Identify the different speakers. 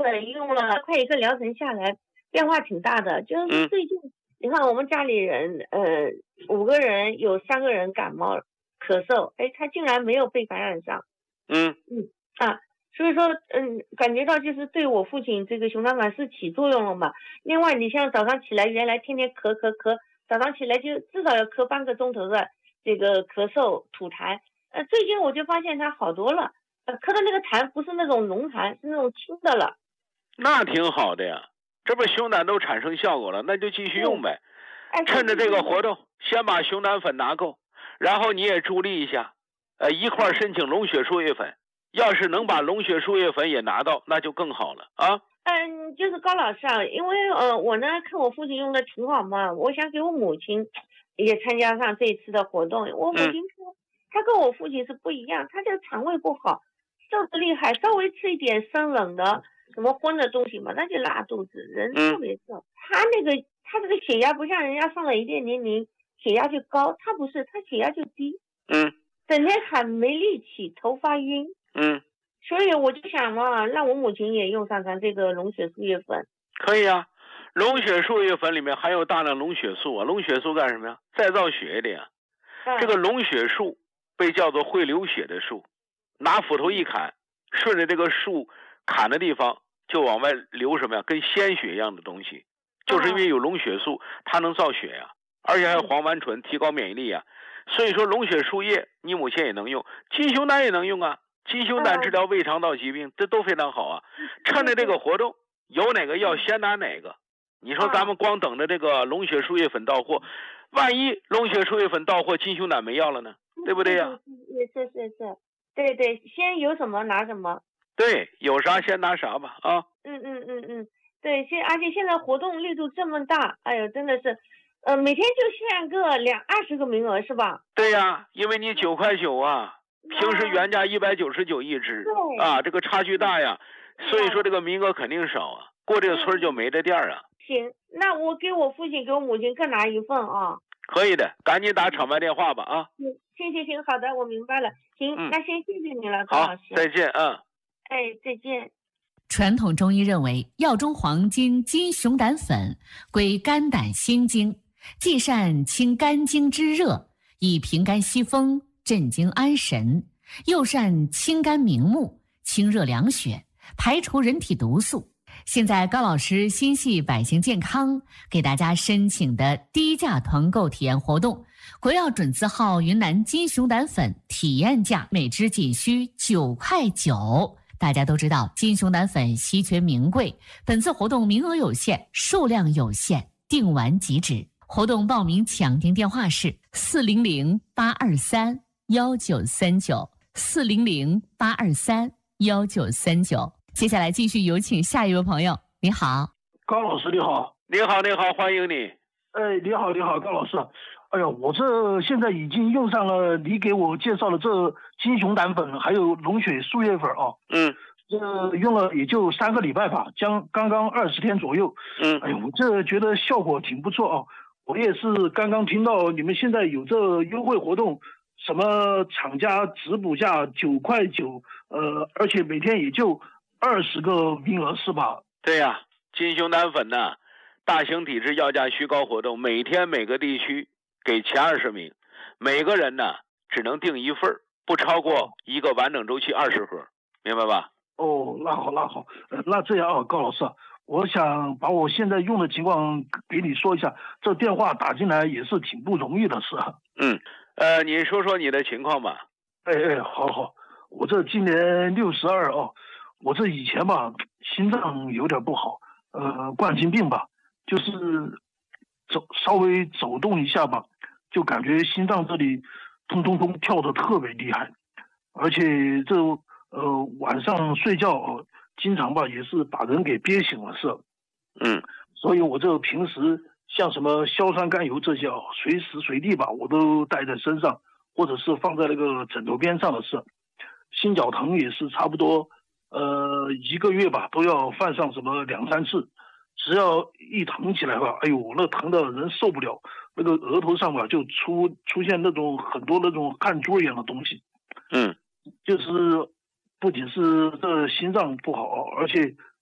Speaker 1: 粉用了快1个疗程下来，变化挺大的。就是最近，你看我们家里人，5个人有3个人感冒咳嗽，他竟然没有被感染上。所以说，感觉到就是对我父亲这个熊胆粉是起作用了嘛。另外，你像早上起来，原来天天咳，早上起来就至少要咳半个钟头的这个咳嗽吐痰，最近我就发现他好多了，咳的那个痰不是那种浓痰，是那种轻的了。
Speaker 2: 那挺好的呀，这不熊胆都产生效果了，那就继续用呗。趁着这个活动，先把熊胆粉拿够，然后你也助力一下，一块申请龙血输液粉。要是能把龙血输液粉也拿到，那就更好了啊。
Speaker 1: 就是高老师啊，因为我呢看我父亲用的挺好嘛，我想给我母亲也参加上这一次的活动。我母亲说，她跟我父亲是不一样，她这个肠胃不好，瘦得厉害，稍微吃一点生冷的什么荤的东西嘛，那就拉肚子，人特别瘦。她这个血压不像人家上了一定年龄血压就高，她不是，她血压就低。整天喊没力气，头发晕。所以我就想嘛，让我母亲也用上咱这个龙血输液粉。
Speaker 2: 可以啊，龙血输液粉里面含有大量龙血素啊，龙血素干什么呀？再造血液的呀。这个龙血素被叫做会流血的树，拿斧头一砍，顺着这个树砍的地方就往外流什么呀？跟鲜血一样的东西，就是因为有龙血素，它能造血呀，而且还有黄烷醇，提高免疫力呀。所以说龙血输液你母亲也能用，金熊胆也能用啊。金熊胆治疗胃肠道疾病，这都非常好啊！趁着这个活动，有哪个药先拿哪个。你说咱们光等着这个龙血输液粉到货，万一龙血输液粉到货，金熊胆没药了呢？对不对呀？
Speaker 1: 是，对，先有什么拿什么。
Speaker 2: 对，有啥先拿啥吧啊！
Speaker 1: 对，而且现在活动力度这么大，哎呦，真的是，每天就限个20个名额是吧？
Speaker 2: 对呀，因为你9块9啊。平时原价199一支啊，这个差距大呀，所以说这个名额肯定少啊，过这个村就没这店啊。
Speaker 1: 行，那我给我父亲给我母亲各拿一份啊。
Speaker 2: 可以的，赶紧打场外电话吧啊。
Speaker 1: 行，好的，我明白了。行，那先谢谢你了，高老师。
Speaker 2: 好，再见啊。
Speaker 1: 再见。
Speaker 3: 传统中医认为，药中黄金金熊胆粉归肝胆心经，既善清肝经之热，以平肝息风，镇惊安神，又善清肝明目，清热凉血，排除人体毒素。现在高老师心系百姓健康，给大家申请的低价团购体验活动，国药准字号云南金熊胆粉体验价每支仅需9块9。大家都知道金熊胆粉稀缺名贵，本次活动名额有限，数量有限，订完即止。活动报名抢订电话是400-823-1939，400-823-1939。接下来继续有请下一位朋友。你好，
Speaker 4: 高老师你好。
Speaker 2: 你好，欢迎你。
Speaker 4: 你好，高老师。哎呀，我这现在已经用上了你给我介绍的这金熊胆粉，还有龙血输液粉啊。这用了也就3个礼拜吧，刚刚20天左右。哎呀，我这觉得效果挺不错啊。我也是刚刚听到你们现在有这优惠活动，什么厂家直补价9块9，而且每天也就20个名额是吧？
Speaker 2: 对呀，金熊胆粉呢，大型体质药价虚高活动，每天每个地区给前20名，每个人呢只能订1份，不超过一个完整周期20盒，明白吧？
Speaker 4: 那好，那这样啊，高老师，我想把我现在用的情况给你说一下，这电话打进来也是挺不容易的事。
Speaker 2: 你说说你的情况吧。
Speaker 4: 好，我这今年62啊，我这以前吧心脏有点不好，冠心病吧，就是稍微走动一下吧，就感觉心脏这里咚咚咚跳得特别厉害，而且这晚上睡觉经常吧也是把人给憋醒了是。所以我这平时像什么硝酸甘油这些随时随地吧我都带在身上，或者是放在那个枕头边上的是。心绞疼也是差不多1个月吧都要犯上什么2、3次，只要一疼起来吧，哎呦那疼的人受不了，那个额头上吧就出现那种很多那种汗珠一样的东西。就是不仅是这心脏不好，而且